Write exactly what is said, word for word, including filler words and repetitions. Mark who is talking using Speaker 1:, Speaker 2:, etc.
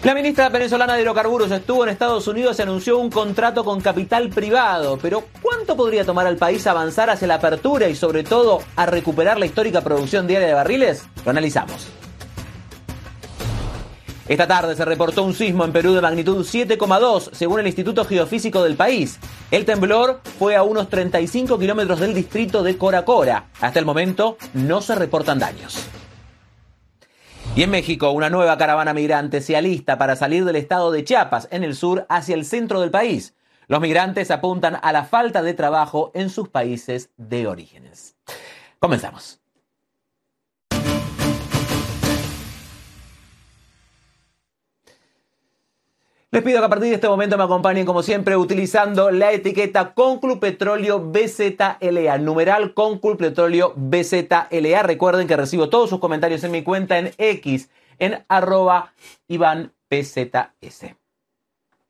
Speaker 1: La ministra venezolana de Hidrocarburos estuvo en Estados Unidos y anunció un contrato con capital privado. Pero ¿cuánto podría tomar al país avanzar hacia la apertura y sobre todo a recuperar la histórica producción diaria de barriles? Lo analizamos. Esta tarde se reportó un sismo en Perú de magnitud siete coma dos, según el Instituto Geofísico del país. El temblor fue a unos treinta y cinco kilómetros del distrito de Cora Cora. Hasta el momento no se reportan daños. Y en México, una nueva caravana migrante se alista para salir del estado de Chiapas, en el sur, hacia el centro del país. Los migrantes apuntan a la falta de trabajo en sus países de orígenes. Comenzamos. Les pido que a partir de este momento me acompañen, como siempre, utilizando la etiqueta Conclub-Petróleo B Z L A, numeral Conclub-Petróleo B Z L A. Recuerden que recibo todos sus comentarios en mi cuenta en X, en arroba Iván P Z S.